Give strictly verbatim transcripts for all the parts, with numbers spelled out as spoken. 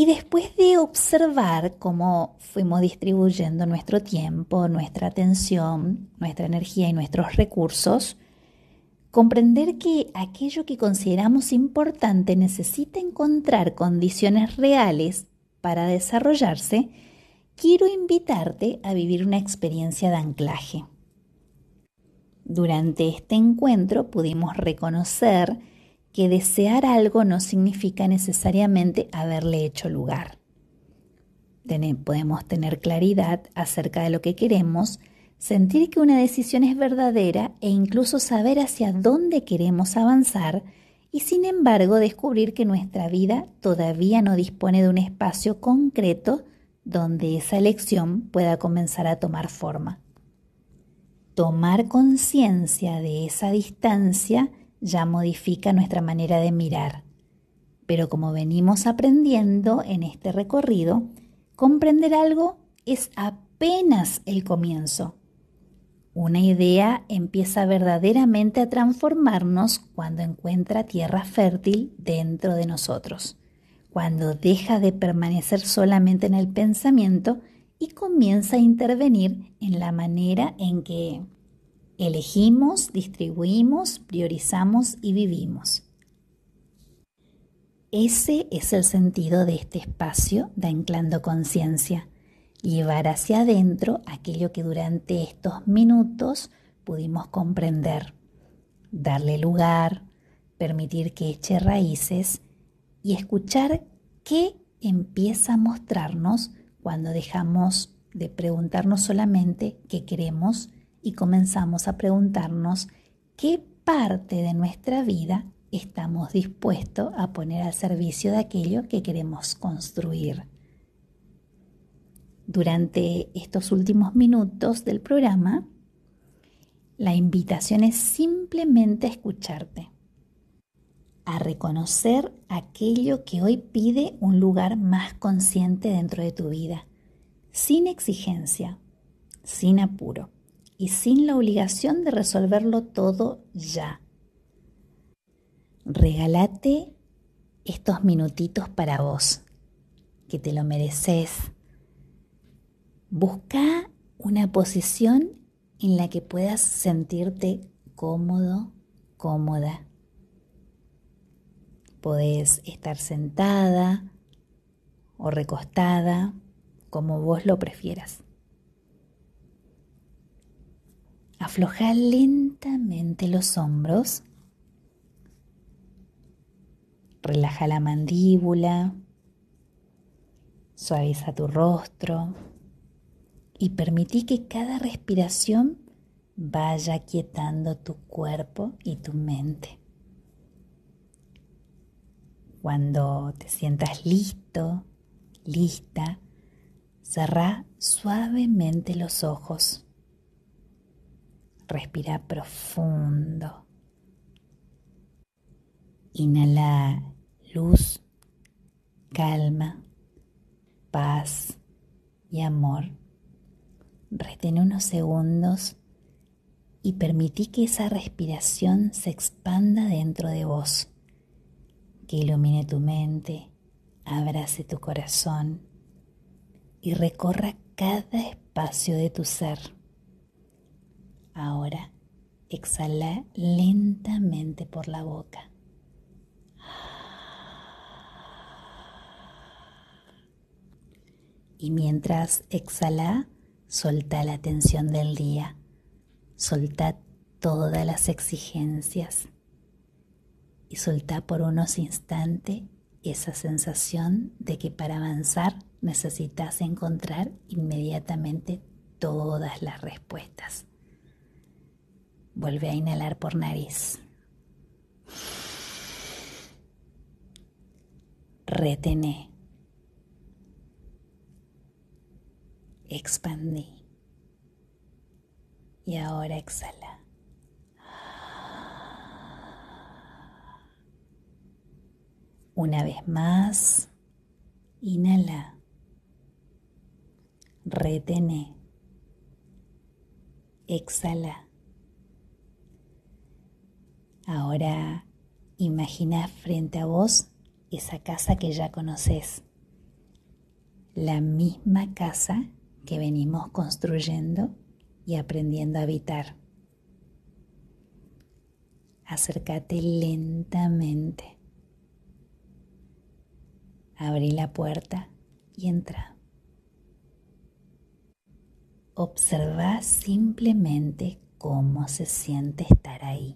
Y después de observar cómo fuimos distribuyendo nuestro tiempo, nuestra atención, nuestra energía y nuestros recursos, comprender que aquello que consideramos importante necesita encontrar condiciones reales para desarrollarse, quiero invitarte a vivir una experiencia de anclaje. Durante este encuentro pudimos reconocer que desear algo no significa necesariamente haberle hecho lugar. Podemos tener claridad acerca de lo que queremos, sentir que una decisión es verdadera e incluso saber hacia dónde queremos avanzar y sin embargo descubrir que nuestra vida todavía no dispone de un espacio concreto donde esa elección pueda comenzar a tomar forma. Tomar conciencia de esa distancia ya modifica nuestra manera de mirar, pero como venimos aprendiendo en este recorrido, comprender algo es apenas el comienzo. Una idea empieza verdaderamente a transformarnos cuando encuentra tierra fértil dentro de nosotros, cuando deja de permanecer solamente en el pensamiento y comienza a intervenir en la manera en que elegimos, distribuimos, priorizamos y vivimos. Ese es el sentido de este espacio de Anclando Conciencia, llevar hacia adentro aquello que durante estos minutos pudimos comprender, darle lugar, permitir que eche raíces y escuchar qué empieza a mostrarnos cuando dejamos de preguntarnos solamente qué queremos y comenzamos a preguntarnos qué parte de nuestra vida estamos dispuestos a poner al servicio de aquello que queremos construir. Durante estos últimos minutos del programa, la invitación es simplemente a escucharte, a reconocer aquello que hoy pide un lugar más consciente dentro de tu vida, sin exigencia, sin apuro y sin la obligación de resolverlo todo ya. Regálate estos minutitos para vos, que te lo mereces. Busca una posición en la que puedas sentirte cómodo, cómoda. Podés estar sentada o recostada, como vos lo prefieras. Afloja lentamente los hombros. Relaja la mandíbula. Suaviza tu rostro. Y permití que cada respiración vaya quietando tu cuerpo y tu mente. Cuando te sientas listo, lista, cerrá suavemente los ojos. Respira profundo. Inhala luz, calma, paz y amor. Retén unos segundos y permití que esa respiración se expanda dentro de vos, que ilumine tu mente, abrace tu corazón y recorra cada espacio de tu ser. Ahora exhala lentamente por la boca. Y mientras exhala, soltá la tensión del día, soltá todas las exigencias y soltá por unos instantes esa sensación de que para avanzar necesitas encontrar inmediatamente todas las respuestas. Vuelve a inhalar por nariz. Retené. Expandí. Y ahora exhala. Una vez más, inhala. Retené. Exhala. Ahora imagina frente a vos esa casa que ya conoces, la misma casa que venimos construyendo y aprendiendo a habitar. Acércate lentamente. Abrí la puerta y entra. Observa simplemente cómo se siente estar ahí.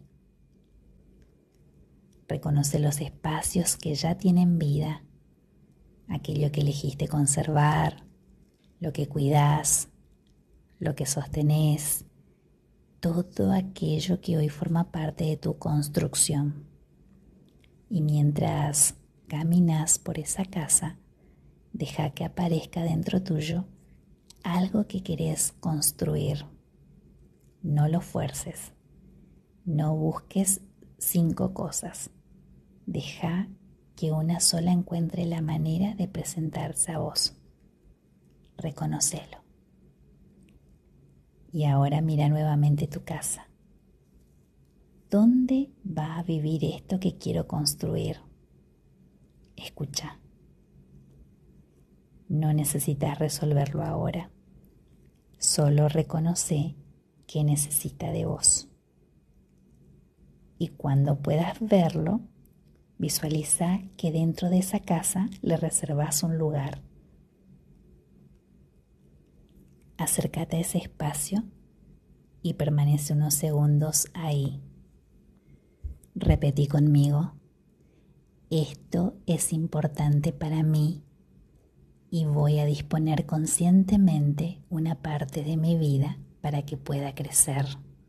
Reconoce los espacios que ya tienen vida, aquello que elegiste conservar, lo que cuidás, lo que sostenés, todo aquello que hoy forma parte de tu construcción. Y mientras caminas por esa casa, deja que aparezca dentro tuyo algo que querés construir. No lo fuerces, no busques cinco cosas. Deja que una sola encuentre la manera de presentarse a vos. Reconócelo. Y ahora mira nuevamente tu casa. ¿Dónde va a vivir esto que quiero construir? Escucha. No necesitas resolverlo ahora. Solo reconoce que necesita de vos. Y cuando puedas verlo, visualiza que dentro de esa casa le reservas un lugar. Acércate a ese espacio y permanece unos segundos ahí. Repetí conmigo: esto es importante para mí y voy a disponer conscientemente una parte de mi vida para que pueda crecer.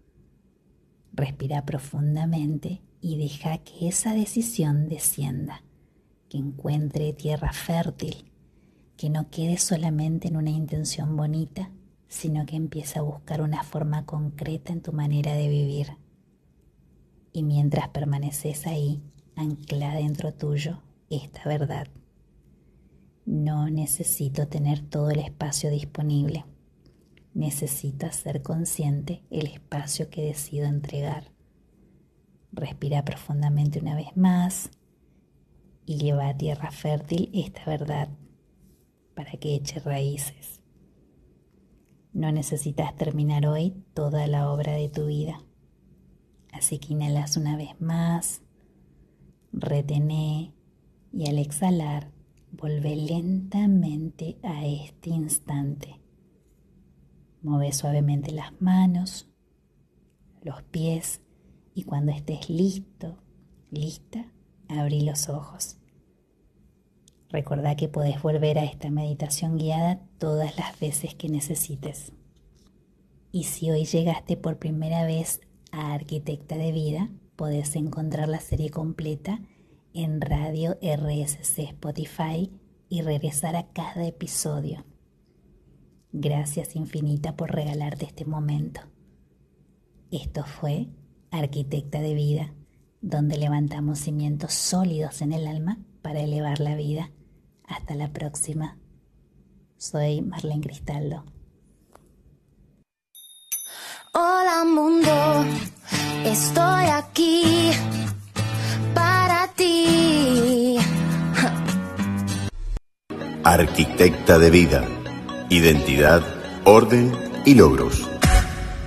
Respira profundamente y deja que esa decisión descienda, que encuentre tierra fértil, que no quede solamente en una intención bonita, sino que empiece a buscar una forma concreta en tu manera de vivir. Y mientras permaneces ahí, ancla dentro tuyo esta verdad: no necesito tener todo el espacio disponible. Necesito hacer consciente el espacio que decido entregar. Respira profundamente una vez más y lleva a tierra fértil esta verdad para que eche raíces. No necesitas terminar hoy toda la obra de tu vida. Así que inhalas una vez más, retené y al exhalar, volvé lentamente a este instante. Mueve suavemente las manos, los pies y cuando estés listo, lista, abrí los ojos. Recordá que podés volver a esta meditación guiada todas las veces que necesites. Y si hoy llegaste por primera vez a Arquitecta de Vida, podés encontrar la serie completa en Radio R S C Spotify y regresar a cada episodio. Gracias infinita por regalarte este momento. Esto fue Arquitecta de Vida, donde levantamos cimientos sólidos en el alma para elevar la vida. Hasta la próxima. Soy Marlene Cristaldo. Hola mundo, estoy aquí para ti. Arquitecta de Vida, identidad, orden y logros.